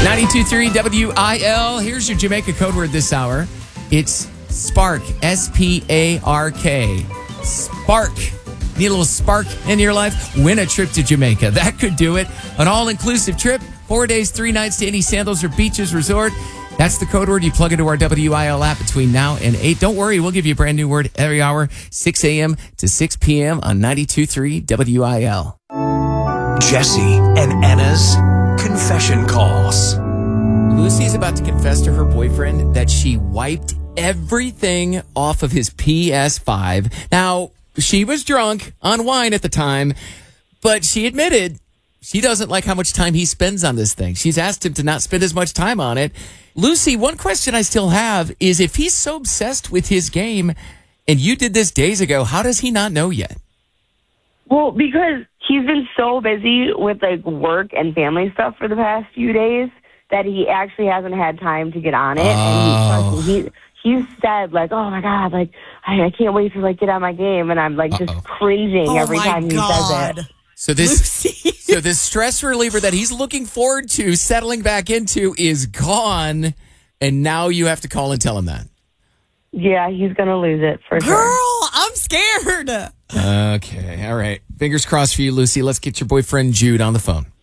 92.3 WIL. Here's your Jamaica code word this hour. It's spark. S-P-A-R-K. Spark. Need a little spark in your life? Win a trip to Jamaica. That could do it. An all-inclusive trip. 4 days, 3 nights to any Sandals or Beaches resort. That's the code word. You plug into our WIL app between now and 8. Don't worry, we'll give you a brand new word every hour, 6 a.m. to 6 p.m. on 92.3 WIL. Jesse and Anna's confession calls. Lucy's about to confess to her boyfriend that she wiped everything off of his PS5. Now, she was drunk on wine at the time, but she admitted she doesn't like how much time he spends on this thing. She's asked him to not spend as much time on it. Lucy, one question I still have is if he's so obsessed with his game and you did this days ago, how does he not know yet? Well, because he's been so busy with like work and family stuff for the past few days that he actually hasn't had time to get on it. Oh. And he said like, "Oh my God, like I can't wait to like get on my game," and I'm like just cringing every time he says it. So this stress reliever that he's looking forward to settling back into is gone, and now you have to call and tell him that. Yeah, he's gonna lose it for sure. Girl, I'm scared. Okay, all right. Fingers crossed for you, Lucy. Let's get your boyfriend Jude on the phone.